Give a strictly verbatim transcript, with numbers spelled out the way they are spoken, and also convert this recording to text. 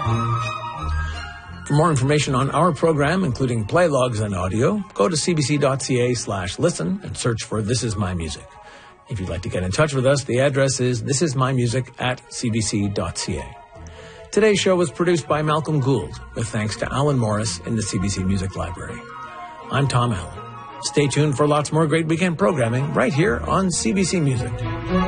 For more information on our program, including play logs and audio, go to cbc.ca slash listen and search for This Is My Music. If you'd like to get in touch with us, the address is thisismymusic at cbc.ca. Today's show was produced by Malcolm Gould, with thanks to Alan Morris in the C B C Music Library. I'm Tom Allen. Stay tuned for lots more great weekend programming right here on C B C Music.